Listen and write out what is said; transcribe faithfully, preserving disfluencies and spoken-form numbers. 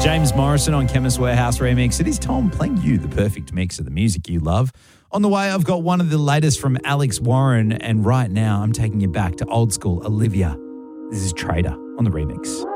James Morrison on Chemist Warehouse remix. It is Tom playing you the perfect mix of the music you love. On the way, I've got one of the latest from Alex Warren, and right now I'm taking you back to old school Olivia. This is Trader on the remix.